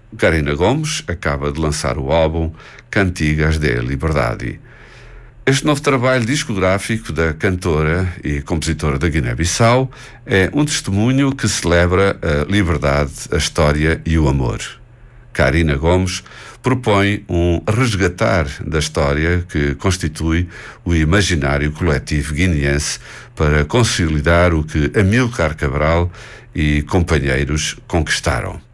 Karina Gomes acaba de lançar o álbum Cantigas de Liberdade. Este novo trabalho discográfico da cantora e compositora da Guiné-Bissau é um testemunho que celebra a liberdade, a história e o amor. Karina Gomes propõe um resgatar da história que constitui o imaginário coletivo guineense para consolidar o que Amílcar Cabral e companheiros conquistaram.